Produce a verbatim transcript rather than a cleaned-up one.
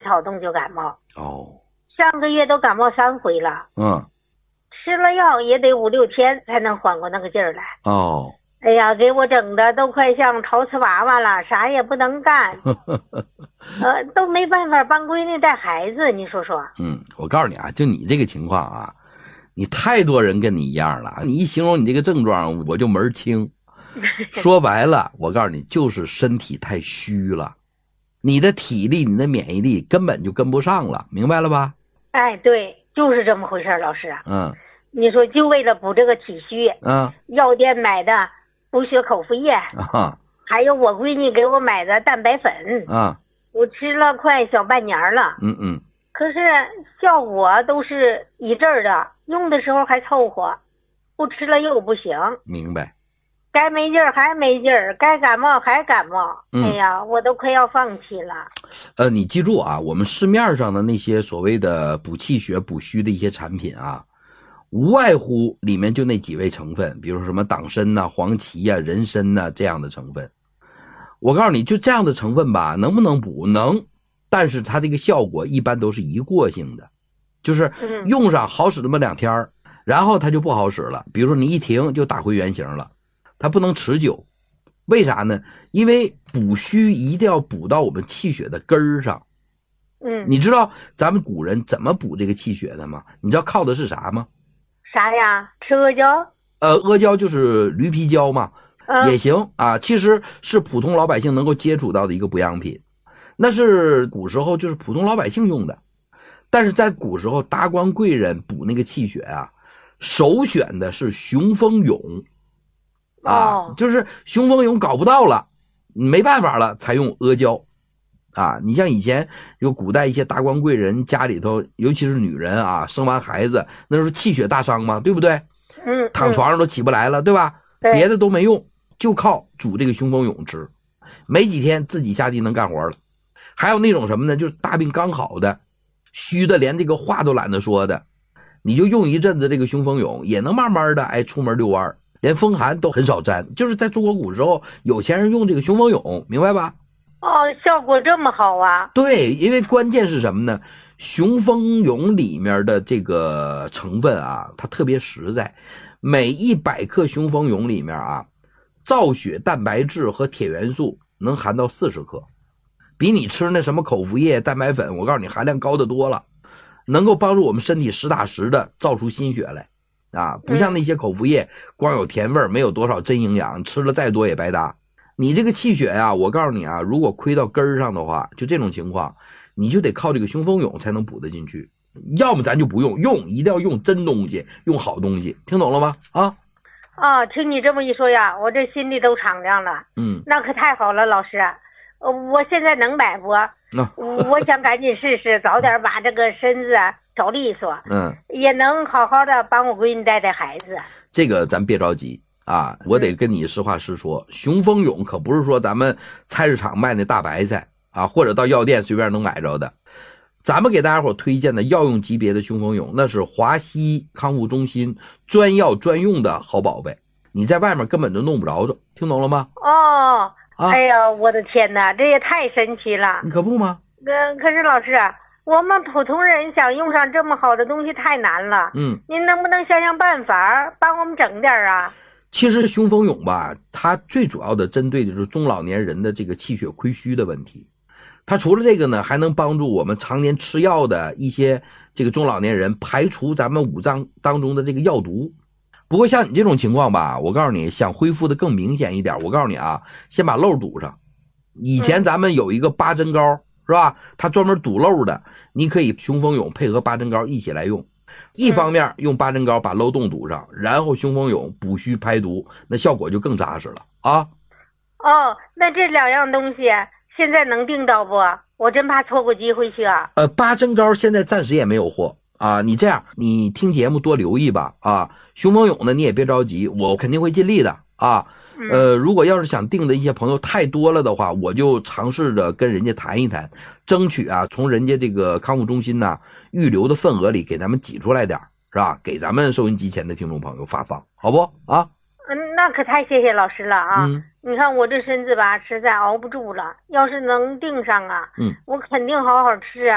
操动就感冒。 哦， 上个月都感冒三回了。 嗯， 吃了药也得五六天才能缓过那个劲儿来。 哦， 哎呀，给我整的都快像陶瓷娃娃了，啥也不能干，呃，都没办法帮闺女带孩子，你说说。 嗯，我告诉你啊，就你这个情况啊，你太多人跟你一样了。你一形容你这个症状，我就门儿清。说白了，我告诉你，就是身体太虚了，你的体力、你的免疫力根本就跟不上了，明白了吧？ 哎，对，就是这么回事，老师。 嗯， 你说就为了补这个体虚， 嗯， 药店买的补血口服液， 啊， 还有我闺女给我买的蛋白粉， 啊， 我吃了快小半年了。 嗯嗯， 可是效果都是一阵儿的，用的时候还凑合，不吃了又不行。 明白。 该没劲儿还没劲儿，该感冒还感冒。 嗯、 哎呀，我都快要放弃了。 呃，你记住啊，我们市面上的那些所谓的补气血、补虚的一些产品啊，无外乎里面就那几味成分，比如说什么党参呐、黄芪呀、人参呐这样的成分。我告诉你，就这样的成分吧，能不能补？能，但是它这个效果一般都是一过性的，就是用上好使那么两天，然后它就不好使了。比如说你一停就打回原形了。它不能持久，为啥呢？因为补虚一定要补到我们气血的根儿上。 嗯， 你知道咱们古人怎么补这个气血的吗？你知道靠的是啥吗？ 啥呀？吃阿胶？ 呃，阿胶就是驴皮胶嘛， 嗯、 也行啊。其实是普通老百姓能够接触到的一个补养品，那是古时候就是普通老百姓用的。但是在古时候，达官贵人补那个气血啊，首选的是雄风勇。啊，就是雄风勇搞不到了，没办法了，才用阿胶。啊，你像以前有古代一些达官贵人家里头，尤其是女人啊，生完孩子那时候气血大伤嘛，对不对？ 嗯， 躺床上都起不来了，对吧？ 对， 别的都没用，就靠煮这个雄风勇吃，没几天自己下地能干活了。还有那种什么呢？就是大病刚好的，虚的连这个话都懒得说的，你就用一阵子这个雄风勇，也能慢慢的哎出门遛弯。连风寒都很少沾，就是在中国古时候，有钱人用这个雄风勇，明白吧？ 哦，效果这么好啊？ 对，因为关键是什么呢？雄风勇里面的这个成分啊，它特别实在，每一百克雄风勇里面啊，造血蛋白质和铁元素能含到四十克，比你吃那什么口服液、蛋白粉，我告诉你含量高得多了，能够帮助我们身体实打实的造出心血来。啊，不像那些口服液，光有甜味，没有多少真营养，吃了再多也白搭。你这个气血啊，我告诉你啊，如果亏到根儿上的话，就这种情况，你就得靠这个雄风勇才能补得进去。要么咱就不用，用一定要用真东西，用好东西，听懂了吗？啊？ 啊，听你这么一说呀，我这心里都敞亮了。 嗯， 那可太好了，老师。呃，我现在能买不？啊、我想赶紧试试，早点把这个身子啊调利索。 嗯， 也能好好的帮我闺女带带孩子。 这个咱别着急啊，我得跟你实话实说，嗯、雄风勇可不是说咱们菜市场卖那大白菜啊，或者到药店随便能买着的。咱们给大家伙推荐的药用级别的雄风勇，那是华西康复中心专药专用的好宝贝，你在外面根本就弄不着的，听懂了吗？ 哦。 啊、 哎呀，我的天哪，这也太神奇了！ 你可不吗？ 呃，可是老师，我们普通人想用上这么好的东西太难了。 嗯， 您能不能想想办法，帮我们整点啊？ 其实雄风勇吧，它最主要的针对的就是中老年人的这个气血亏虚的问题。它除了这个呢，还能帮助我们常年吃药的一些这个中老年人排除咱们五脏当中的这个药毒。不过像你这种情况吧，我告诉你，想恢复的更明显一点，我告诉你啊，先把漏堵上。以前咱们有一个八珍膏，是吧？它专门堵漏的，你可以雄风勇配合八珍膏一起来用。一方面用八珍膏把漏洞堵上，然后雄风勇补虚排毒，那效果就更扎实了啊。 哦，那这两样东西现在能订到不？我真怕错过机会去啊。 呃，八珍膏现在暂时也没有货。啊，你这样，你听节目多留意吧。啊，雄风勇呢，你也别着急，我肯定会尽力的啊。呃，如果要是想订的一些朋友太多了的话，我就尝试着跟人家谈一谈，争取啊，从人家这个康复中心呢预留的份额里给咱们挤出来点，是吧？给咱们收音机前的听众朋友发放，好不啊？ 嗯，那可太谢谢老师了啊！ 嗯， 你看我这身子吧，实在熬不住了，要是能订上啊， 嗯， 我肯定好好吃啊。